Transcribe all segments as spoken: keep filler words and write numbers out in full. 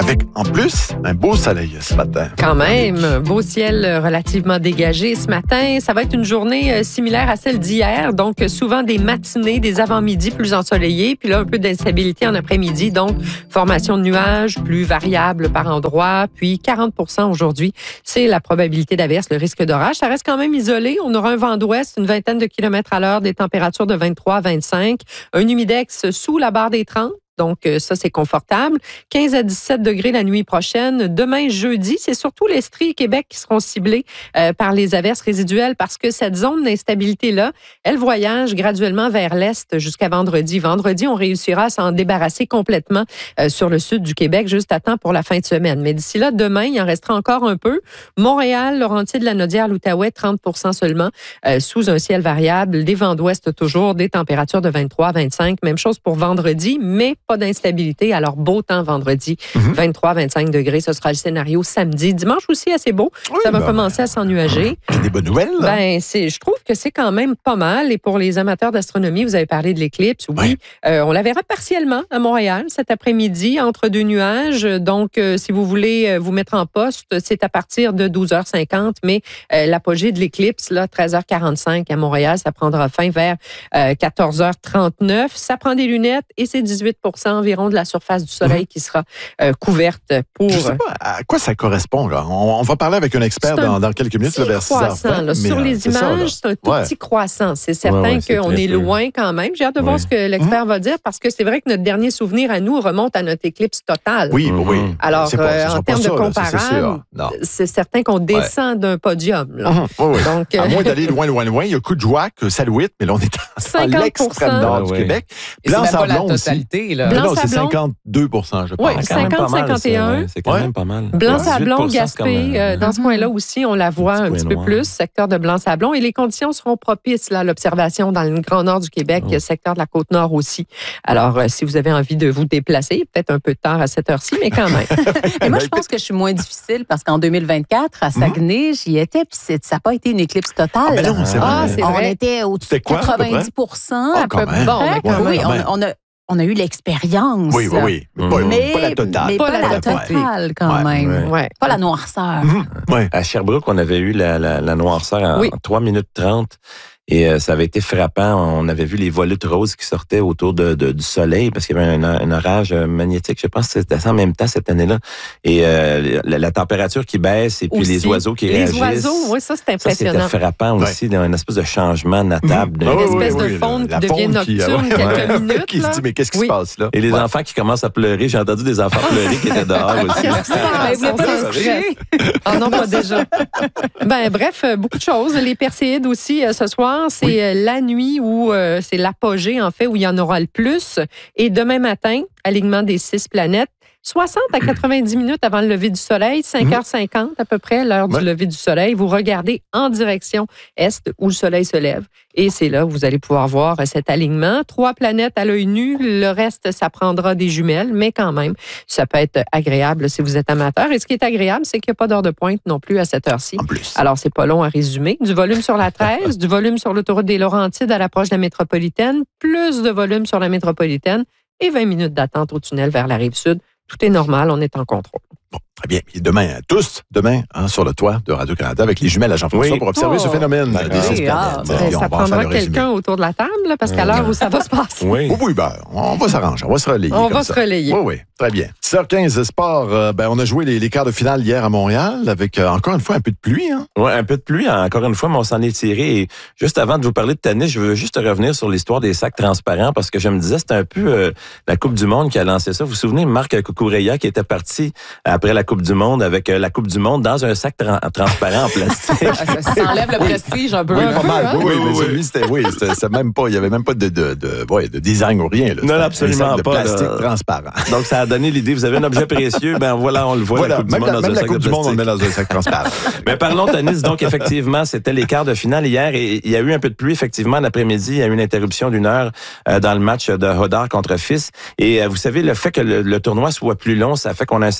avec en plus un beau soleil ce matin. Quand même, beau ciel relativement dégagé ce matin. Ça va être une journée similaire à celle d'hier, donc souvent des matinées, des avant-midi plus ensoleillées, puis là un peu d'instabilité en après-midi, donc formation de nuages plus variable par endroit, puis quarante pour cent aujourd'hui, c'est la probabilité d'averse, le risque d'orage. Ça reste quand même isolé. On aura un vent d'ouest, une vingtaine de kilomètres à l'heure, des températures de vingt-trois à vingt-cinq, un humidex sous la barre des trente. Donc, ça, c'est confortable. quinze à dix-sept degrés la nuit prochaine. Demain, jeudi, c'est surtout l'Estrie et Québec qui seront ciblés euh, par les averses résiduelles parce que cette zone d'instabilité-là, elle voyage graduellement vers l'est jusqu'à vendredi. Vendredi, on réussira à s'en débarrasser complètement euh, sur le sud du Québec juste à temps pour la fin de semaine. Mais d'ici là, demain, il en restera encore un peu. Montréal, Laurentides, Lanaudière, l'Outaouais, trente pour cent seulement euh, sous un ciel variable. Des vents d'ouest toujours, des températures de vingt-trois à vingt-cinq. Même chose pour vendredi, mais pas d'instabilité. Alors, beau temps vendredi, mm-hmm. vingt-trois à vingt-cinq degrés. Ce sera le scénario samedi. Dimanche aussi, assez beau. Oui, ça va ben, commencer à s'ennuager. J'ai des bonnes nouvelles. Là. Ben, c'est, je trouve que c'est quand même pas mal. Et pour les amateurs d'astronomie, vous avez parlé de l'éclipse. Oui, oui. Euh, on la verra partiellement à Montréal cet après-midi, entre deux nuages. Donc, euh, si vous voulez vous mettre en poste, c'est à partir de douze heures cinquante. Mais euh, l'apogée de l'éclipse, là, treize heures quarante-cinq à Montréal, ça prendra fin vers euh, quatorze heures trente-neuf. Ça prend des lunettes et c'est dix-huit pour cent environ de la surface du soleil mmh. qui sera euh, couverte pour... Je sais pas à quoi ça correspond. Là. On, on va parler avec un expert un dans, dans quelques minutes là, vers six heures trente. Là. Sur les images, ça, c'est un tout ouais. petit croissant. C'est certain ouais, ouais, qu'on est loin quand même. J'ai hâte de ouais. voir ce que l'expert mmh. va dire parce que c'est vrai que notre dernier souvenir à nous remonte à notre éclipse totale. Oui, mmh. oui. Alors, pas, euh, en termes de ça, comparable, c'est, c'est certain qu'on descend ouais. d'un podium. Là. Mmh. Oui, oui. Donc, à moins d'aller loin, loin, loin, il y a Coudjouac, Salouit, mais là, on est dans l'extrême nord du Québec. Blanc-Sablon aussi. C'est cinquante-deux pour cent, je pense. Oui, cinquante à cinquante et un. C'est quand même pas mal. Blanc-Sablon, Gaspé, euh, dans ce coin-là aussi, on la voit un petit peu plus, secteur de Blanc-Sablon. Et les conditions seront propices là, à l'observation dans le grand nord du Québec, oh. secteur de la Côte-Nord aussi. Alors, euh, si vous avez envie de vous déplacer, peut-être un peu tard à cette heure-ci, mais quand même. Et moi, je pense que je suis moins difficile parce qu'en deux mille vingt-quatre, à Saguenay, j'y étais, puis ça n'a pas été une éclipse totale. Ah, ben non, c'est ah, c'est on vrai. était au-dessus de quatre-vingt-dix pour cent. Ah, quand même. Bon, mais quand oui, même. On, on a On a eu l'expérience. Oui, oui, oui. Mais pas, mais, pas la totale. Mais pas, pas la, la totale, quand ouais, même. Ouais. Pas la noirceur. Mmh. Ouais. À Sherbrooke, on avait eu la, la, la noirceur en, oui. en trois minutes trente. Et euh, ça avait été frappant. On avait vu les volutes roses qui sortaient autour de, de, du soleil parce qu'il y avait un, un orage magnétique. Je pense que c'était ça en même temps cette année-là. Et euh, la, la température qui baisse et puis aussi. les oiseaux qui les réagissent. Les oiseaux, oui, ça, c'est impressionnant. Ça, c'était frappant ouais. aussi, une espèce de changement notable. Mmh. Une espèce oui, oui, de faune la qui devient nocturne qui, quelques ouais. minutes. Qui se dit, mais qu'est-ce qui oui. se passe là? Et les ouais. enfants qui commencent à pleurer. J'ai entendu des enfants pleurer qui étaient dehors aussi. Ah, vous pas se coucher? Ah non, pas déjà. Ben, bref, beaucoup de choses. Les Perséides aussi, ce soir, c'est oui. la nuit où euh, c'est l'apogée, en fait, où il y en aura le plus. Et demain matin, alignement des six planètes, soixante à quatre-vingt-dix minutes avant le lever du soleil, cinq heures cinquante à peu près, l'heure ouais. du lever du soleil. Vous regardez en direction est où le soleil se lève. Et c'est là où vous allez pouvoir voir cet alignement. Trois planètes à l'œil nu. Le reste, ça prendra des jumelles, mais quand même, ça peut être agréable si vous êtes amateur. Et ce qui est agréable, c'est qu'il n'y a pas d'heure de pointe non plus à cette heure-ci. En plus. Alors, c'est pas long à résumer. Du volume sur la treize, du volume sur l'autoroute des Laurentides à l'approche de la métropolitaine, plus de volume sur la métropolitaine et vingt minutes d'attente au tunnel vers la rive sud. Tout est normal, on est en contrôle. Bon, très bien. Et demain, tous, demain, hein, sur le toit de Radio-Canada, avec les jumelles à Jean-François oui. pour observer oh. ce phénomène ben, des six ah, planètes. ben, ça prendra quelqu'un autour de la table, là, parce qu'à l'heure où ça va se passer. Oui, oh, oui ben, on va s'arranger, on va se relayer. On comme va ça. se relayer. Oui, oui, très bien. six heures quinze, sport, euh, ben, on a joué les, les quarts de finale hier à Montréal, avec euh, encore une fois un peu de pluie. Hein? Oui, un peu de pluie, encore une fois, mais on s'en est tiré. Et juste avant de vous parler de tennis, je veux juste revenir sur l'histoire des sacs transparents, parce que je me disais, c'était un peu euh, la Coupe du Monde qui a lancé ça. Vous vous souvenez, Marc Cucurella qui était parti après la Coupe du Monde avec euh, la Coupe du Monde dans un sac tra- transparent en plastique. Ça, ça enlève le prestige un peu. Oui, un pas peu, mal. hein? Oui, oui, oui, mais oui. celui, c'était, oui, c'était, c'était même pas, il y avait même pas de, de, de, ouais, de design ou rien. Là. Non, absolument un sac de pas. plastique là. transparent. Donc, ça a donné l'idée. Vous avez un objet précieux, ben voilà, on le voit, Voilà, la Coupe du même Monde la, dans même un la sac Coupe de du Monde, on le plastique. met dans un sac transparent. Mais parlons tennis. Donc, effectivement, c'était les quarts de finale hier et il y a eu un peu de pluie, effectivement, l'après-midi. Il y a eu une interruption d'une heure euh, dans le match de Hodar contre Fils. Et euh, vous savez, le fait que le, le tournoi soit plus long, ça fait qu'on a un certain temps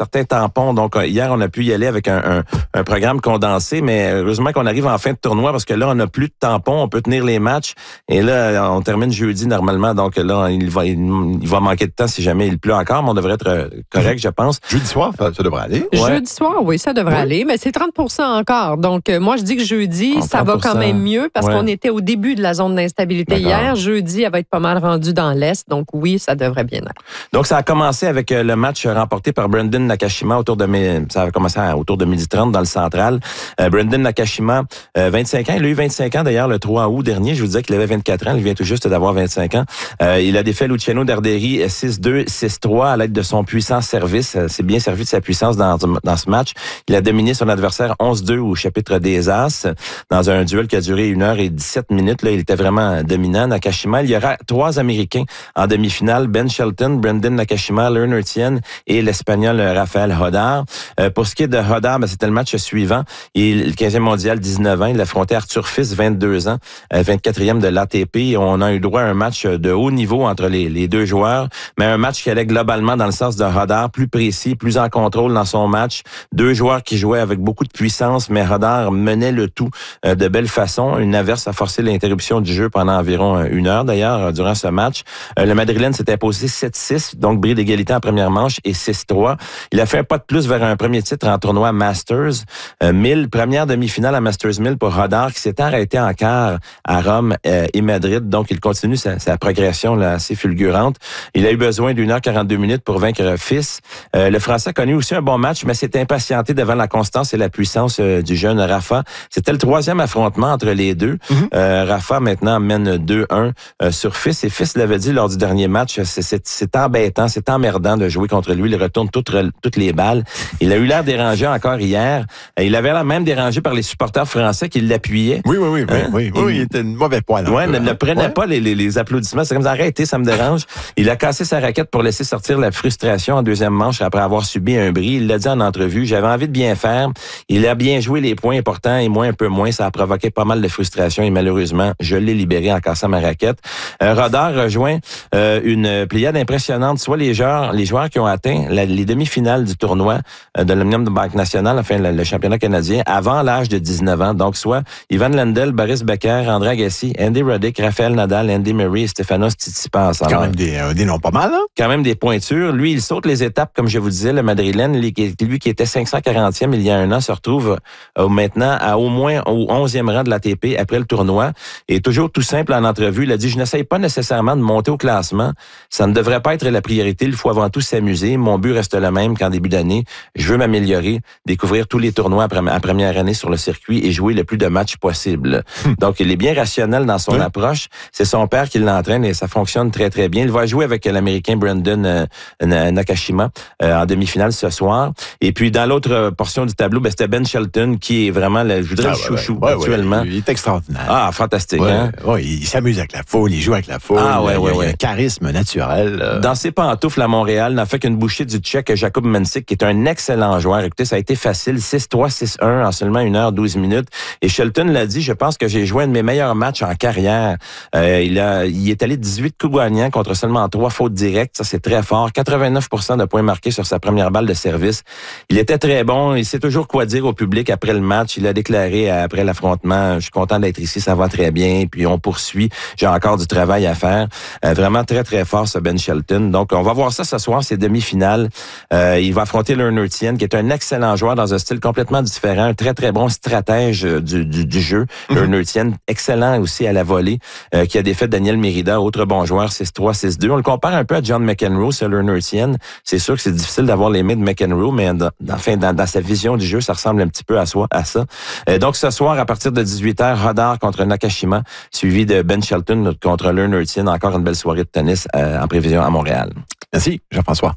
tampons. Donc, hier, on a pu y aller avec un, un, un programme condensé, mais heureusement qu'on arrive en fin de tournoi parce que là, on n'a plus de tampons, on peut tenir les matchs. Et là, on termine jeudi normalement. Donc là, il va, il, il va manquer de temps si jamais il pleut encore, mais on devrait être correct, je pense. Jeudi soir, ça, ça devrait aller. Ouais. Jeudi soir, oui, ça devrait oui. aller, mais c'est trente pour cent encore. Donc, euh, moi, je dis que jeudi, en ça va quand même mieux parce ouais. qu'on était au début de la zone d'instabilité D'accord. hier. Jeudi, elle va être pas mal rendue dans l'Est. Donc, oui, ça devrait bien aller. Donc, ça a commencé avec le match remporté par Brandon Nakashima autour de ça a commencé autour de midi trente dans le central. Euh, Brandon Nakashima, euh, vingt-cinq ans. Il a eu vingt-cinq ans d'ailleurs le trois août dernier. Je vous disais qu'il avait vingt-quatre ans. Il vient tout juste d'avoir vingt-cinq ans. Euh, il a défait Luciano Darderi six deux, six trois à l'aide de son puissant service. C'est bien servi de sa puissance dans, dans ce match. Il a dominé son adversaire onze deux au chapitre des As dans un duel qui a duré une heure et dix-sept minutes. Là, il était vraiment dominant. Nakashima, il y aura trois Américains en demi-finale. Ben Shelton, Brandon Nakashima, Leonard Tien et l'Espagnol Rafael Hodar. Euh, pour ce qui est de Hodar, ben, c'était le match suivant. Il est le quinzième mondial, dix-neuf ans. Il affrontait Arthur Fils, vingt-deux ans, euh, vingt-quatrième de l'A T P. On a eu droit à un match de haut niveau entre les, les deux joueurs, mais un match qui allait globalement dans le sens de Hodar, plus précis, plus en contrôle dans son match. Deux joueurs qui jouaient avec beaucoup de puissance, mais Hodar menait le tout euh, de belle façon. Une averse a forcé l'interruption du jeu pendant environ une heure, d'ailleurs, durant ce match. Euh, le Madrilène s'est imposé sept six, donc bris d'égalité en première manche et six trois. Il a fait un pas de plus vers un premier titre en tournoi Masters euh, mille, première demi-finale à Masters mille pour Hodar qui s'est arrêté en quart à Rome euh, et Madrid. Donc, il continue sa, sa progression là, assez fulgurante. Il a eu besoin d'une heure quarante-deux minutes pour vaincre Fils. Euh, le Français a connu aussi un bon match, mais s'est impatienté devant la constance et la puissance euh, du jeune Rafa. C'était le troisième affrontement entre les deux. Mm-hmm. Euh, Rafa, maintenant, mène deux un euh, sur Fils. Et Fils l'avait dit lors du dernier match, c'est, c'est, c'est embêtant, c'est emmerdant de jouer contre lui. Il retourne toutes, toutes les balles. Il a eu l'air dérangé encore hier. Il avait l'air même dérangé par les supporters français qui l'appuyaient. Oui, oui, oui. Hein? oui, oui, oui. Il était une mauvaise poêle. Oui, ne, hein? ne prenait ouais. pas les, les, les applaudissements. C'est comme ça, arrêtez, ça me dérange. Il a cassé sa raquette pour laisser sortir la frustration en deuxième manche après avoir subi un bris. Il l'a dit en entrevue, j'avais envie de bien faire. Il a bien joué les points importants et moi un peu moins. Ça a provoqué pas mal de frustration et malheureusement, je l'ai libéré en cassant ma raquette. Euh, Rodar rejoint euh, une pléiade impressionnante, soit les joueurs, les joueurs qui ont atteint la, les demi-finales du tournoi euh, de l'Omnium de Banque Nationale, enfin le, le championnat canadien, avant l'âge de dix-neuf ans. Donc, soit Ivan Lendl, Boris Becker, André Agassi, Andy Roddick, Raphaël Nadal, Andy Murray et Stefanos Tsitsipas. Quand même des, euh, des noms pas mal, hein? Quand même des pointures. Lui, il saute les étapes, comme je vous disais, le Madrilène, lui, lui qui était cinq cent quarantième il y a un an, se retrouve euh, maintenant à au moins au onzième rang de l'A T P après le tournoi. Et toujours tout simple en entrevue, il a dit, je n'essaye pas nécessairement de monter au classement. Ça ne devrait pas être la priorité. Il faut avant tout s'amuser. Mon but reste le même qu'en début d'année. Je veux m'améliorer, découvrir tous les tournois à première année sur le circuit et jouer le plus de matchs possible. Donc, il est bien rationnel dans son oui. approche. C'est son père qui l'entraîne et ça fonctionne très, très bien. Il va jouer avec l'Américain Brandon euh, Nakashima euh, en demi-finale ce soir. Et puis, dans l'autre portion du tableau, ben, c'était Ben Shelton qui est vraiment, le, je voudrais ah, le chouchou ouais, actuellement. Ouais, il est extraordinaire. Ah, fantastique. Ouais, hein? ouais, il s'amuse avec la foule, il joue avec la foule. Ah, ouais, il, ouais, il ouais. a un charisme naturel. Euh... Dans ses pantoufles à Montréal, n'a fait qu'une bouchée du Tchèque Jakub Mensik, qui est un excellent joueur. Écoutez, ça a été facile, six trois, six un en seulement une heure douze minutes. Et Shelton l'a dit, je pense que j'ai joué un de mes meilleurs matchs en carrière. Euh, il, a, il est allé dix-huit coups gagnants contre seulement trois fautes directes. Ça, c'est très fort. quatre-vingt-neuf pour cent de points marqués sur sa première balle de service. Il était très bon. Il sait toujours quoi dire au public après le match. Il a déclaré après l'affrontement, je suis content d'être ici, ça va très bien. Puis on poursuit. J'ai encore du travail à faire. Euh, vraiment très, très fort, ce Ben Shelton. Donc, on va voir ça ce soir, c'est demi-finale. Euh, il va affronter Leonard Tien, qui est un excellent joueur dans un style complètement différent, un très, très bon stratège du, du, du jeu. Mm-hmm. Leonard Tien, excellent aussi à la volée, euh, qui a défait Daniel Merida, autre bon joueur, six trois, six deux. On le compare un peu à John McEnroe, ce Leonard Tien. C'est sûr que c'est difficile d'avoir les mains de McEnroe, mais dans, enfin, dans, dans sa vision du jeu, ça ressemble un petit peu à, soi, à ça. Euh, donc, ce soir, à partir de dix-huit heures, Hodar contre Nakashima, suivi de Ben Shelton contre Leonard Tien. Encore une belle soirée de tennis euh, en prévision à Montréal. Merci, Jean-François.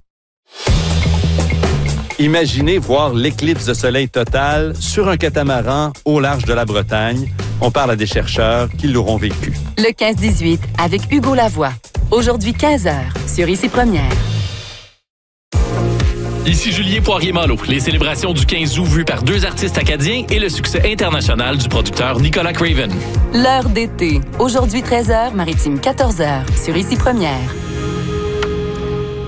Imaginez voir l'éclipse de soleil totale sur un catamaran au large de la Bretagne. On parle à des chercheurs qui l'auront vécu. Le quinze dix-huit avec Hugo Lavoie. Aujourd'hui quinze heures sur Ici Première. Ici Julien Poirier-Malo. Les célébrations du quinze août vues par deux artistes acadiens et le succès international du producteur Nicolas Craven. L'heure d'été. Aujourd'hui treize heures, Maritime quatorze heures sur Ici Première.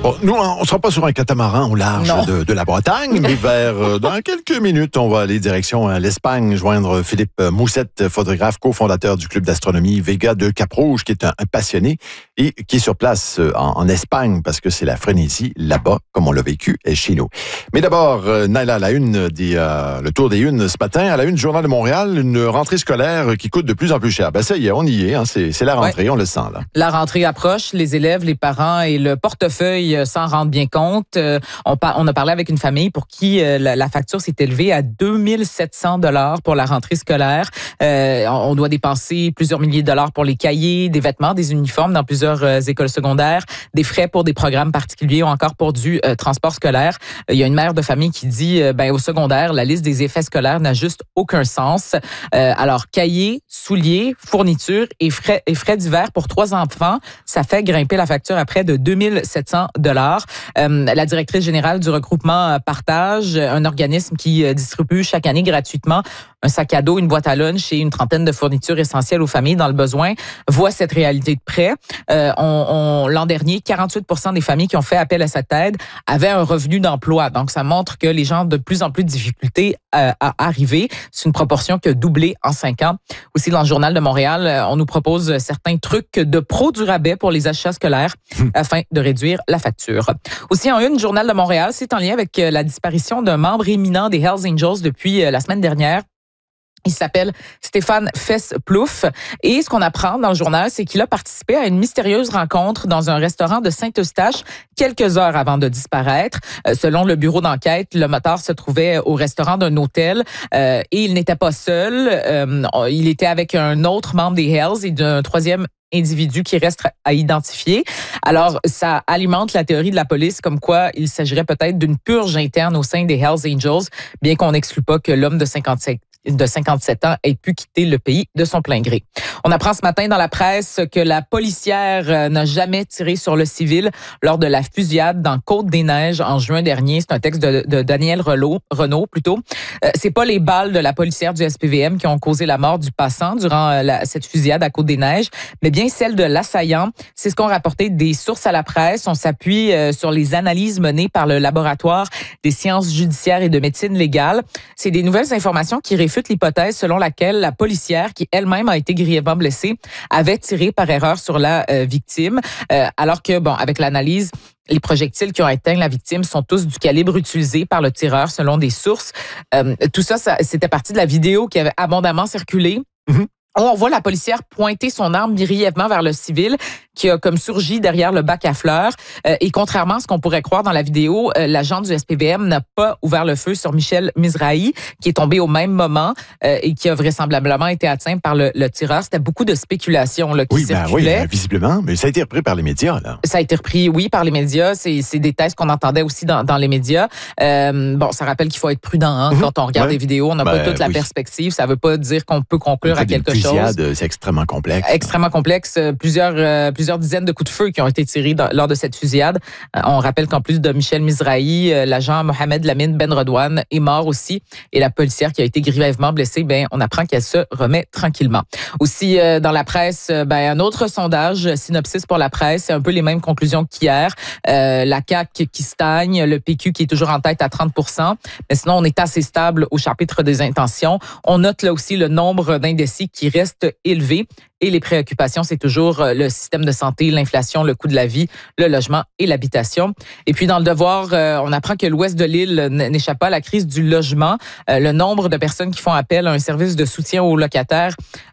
Bon, nous, on ne sera pas sur un catamaran au large de, de la Bretagne, mais vers euh, dans quelques minutes, on va aller direction euh, l'Espagne, joindre Philippe Moussette, photographe, cofondateur du club d'astronomie Vega de Cap-Rouge, qui est un, un passionné et qui est sur place euh, en, en Espagne parce que c'est la frénésie là-bas, comme on l'a vécu chez nous. Mais d'abord, euh, Naila, la une des, euh, le tour des unes ce matin, à la une du Journal de Montréal, une rentrée scolaire qui coûte de plus en plus cher. Ben ça y est, on y est, hein, c'est, c'est la rentrée, ouais. On le sent là. La rentrée approche, les élèves, les parents et le portefeuille s'en rendent bien compte. Euh, on, par, on a parlé avec une famille pour qui euh, la, la facture s'est élevée à deux mille sept cents dollars pour la rentrée scolaire. Euh, on doit dépenser plusieurs milliers de dollars pour les cahiers, des vêtements, des uniformes dans plusieurs euh, écoles secondaires, des frais pour des programmes particuliers ou encore pour du euh, transport scolaire. Euh, il y a une mère de famille qui dit, euh, ben au secondaire, la liste des effets scolaires n'a juste aucun sens. Euh, alors, cahiers, souliers, fournitures et frais, et frais divers pour trois enfants, ça fait grimper la facture à près de deux mille sept cents dollars. Euh, la directrice générale du regroupement Partage, un organisme qui distribue chaque année gratuitement un sac à dos, une boîte à lunch et une trentaine de fournitures essentielles aux familles dans le besoin, voit cette réalité de près. Euh, on, on, l'an dernier, quarante-huit pour cent des familles qui ont fait appel à cette aide avaient un revenu d'emploi. Donc, ça montre que les gens ont de plus en plus de difficultés à, à arriver. C'est une proportion qui a doublé en cinq ans. Aussi, dans le Journal de Montréal, on nous propose certains trucs de pro du rabais pour les achats scolaires afin de réduire la facture. Aussi, en une, Journal de Montréal, c'est en lien avec la disparition d'un membre éminent des Hells Angels depuis la semaine dernière. Il s'appelle Stéphane Fess-Plouffe. Et ce qu'on apprend dans le journal, c'est qu'il a participé à une mystérieuse rencontre dans un restaurant de Saint-Eustache quelques heures avant de disparaître. Euh, selon le bureau d'enquête, le motard se trouvait au restaurant d'un hôtel euh, et il n'était pas seul. Euh, il était avec un autre membre des Hells et d'un troisième individu qui reste à identifier. Alors, ça alimente la théorie de la police comme quoi il s'agirait peut-être d'une purge interne au sein des Hells Angels, bien qu'on n'exclue pas que l'homme de cinquante-sept de cinquante-sept ans ait pu quitter le pays de son plein gré. On apprend ce matin dans la presse que la policière n'a jamais tiré sur le civil lors de la fusillade dans Côte-des-Neiges en juin dernier. C'est un texte de, de Daniel Renaud, Renaud plutôt. Euh, c'est pas les balles de la policière du S P V M qui ont causé la mort du passant durant la, cette fusillade à Côte-des-Neiges, mais bien celle de l'assaillant. C'est ce qu'ont rapporté des sources à la presse. On s'appuie euh, sur les analyses menées par le laboratoire des sciences judiciaires et de médecine légale. C'est des nouvelles informations qui réfutent l'hypothèse selon laquelle la policière, qui elle-même a été grièvement blessée, avait tiré par erreur sur la euh, victime, euh, alors que, bon, avec l'analyse, les projectiles qui ont atteint la victime sont tous du calibre utilisé par le tireur, selon des sources. Euh, tout ça, ça, c'était partie de la vidéo qui avait abondamment circulé. Mm-hmm. On voit la policière pointer son arme brièvement vers le civil qui a comme surgi derrière le bac à fleurs. Euh, et contrairement à ce qu'on pourrait croire dans la vidéo, euh, l'agent du S P V M n'a pas ouvert le feu sur Michel Mizrahi, qui est tombé au même moment euh, et qui a vraisemblablement été atteint par le, le tireur. C'était beaucoup de spéculations là, qui oui, ben circulaient. Oui, visiblement, mais ça a été repris par les médias. Là. Ça a été repris, oui, par les médias. C'est, c'est des thèses qu'on entendait aussi dans, dans les médias. Euh, bon, ça rappelle qu'il faut être prudent hein, mmh, quand on regarde ouais. des vidéos. On n'a ben, pas toute la oui. perspective. Ça ne veut pas dire qu'on peut conclure à quelque chose. C'est extrêmement complexe. Extrêmement complexe. Plusieurs, euh, plusieurs dizaines de coups de feu qui ont été tirés dans, lors de cette fusillade. Euh, on rappelle qu'en plus de Michel Mizrahi, euh, l'agent Mohamed Lamine Ben Redouane est mort aussi. Et la policière qui a été grièvement blessée, ben, on apprend qu'elle se remet tranquillement. Aussi, euh, dans la presse, ben, un autre sondage, Synopsis pour la presse, c'est un peu les mêmes conclusions qu'hier. Euh, la C A Q qui stagne, le P Q qui est toujours en tête à trente pour cent. Mais sinon, on est assez stable au chapitre des intentions. On note là aussi le nombre d'indécis qui reste élevé. Et les préoccupations, c'est toujours le système de santé, l'inflation, le coût de la vie, le logement et l'habitation. Et puis, dans le devoir, on apprend que l'ouest de l'île n'échappe pas à la crise du logement. Le nombre de personnes qui font appel à un service de soutien aux locataires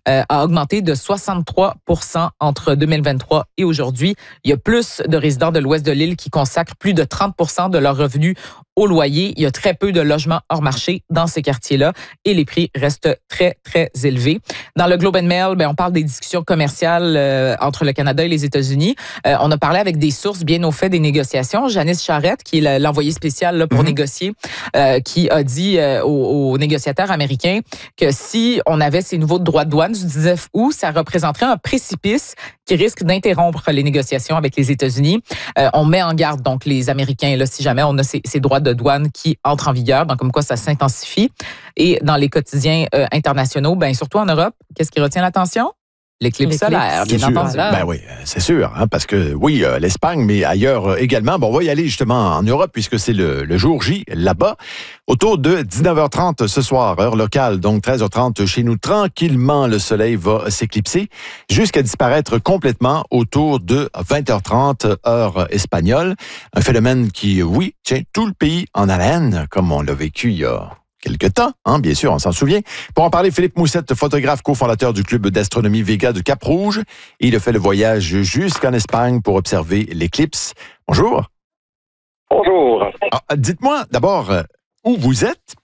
a augmenté de soixante-trois pour cent entre deux mille vingt-trois et aujourd'hui. Il y a plus de résidents de l'ouest de l'île qui consacrent plus de trente pour cent de leurs revenus au loyer. Il y a très peu de logements hors marché dans ces quartiers-là et les prix restent très, très élevés. Dans le Globe and Mail, ben, on parle des discussions commerciales euh, entre le Canada et les États-Unis. Euh, on a parlé avec des sources bien au fait des négociations. Janice Charette, qui est l'envoyée spéciale là, pour mm-hmm. négocier, euh, qui a dit euh, aux, aux négociateurs américains que si on avait ces nouveaux droits de douane du dix-neuf août, ça représenterait un précipice qui risque d'interrompre les négociations avec les États-Unis. Euh, on met en garde donc les Américains là, si jamais on a ces, ces droits de douane qui entrent en vigueur, donc comme quoi ça s'intensifie. Et dans les quotidiens euh, internationaux, ben surtout en Europe, qu'est-ce qui retient l'attention? L'éclipse solaire, C'est bien sûr. entendu. Ben oui, c'est sûr, hein, parce que oui, euh, l'Espagne, mais ailleurs euh, également. Bon, on va y aller justement en Europe puisque c'est le, le jour J là-bas. Autour de dix-neuf heures trente ce soir, heure locale, donc treize heures trente chez nous, tranquillement, le soleil va s'éclipser jusqu'à disparaître complètement autour de vingt heures trente, heure espagnole. Un phénomène qui, oui, tient tout le pays en haleine, comme on l'a vécu il y a quelque temps, hein, bien sûr, on s'en souvient. Pour en parler, Philippe Moussette, photographe cofondateur du club d'astronomie Vega de Cap-Rouge. Il a fait le voyage jusqu'en Espagne pour observer l'éclipse. Bonjour. Bonjour. Ah, dites-moi d'abord euh, où vous êtes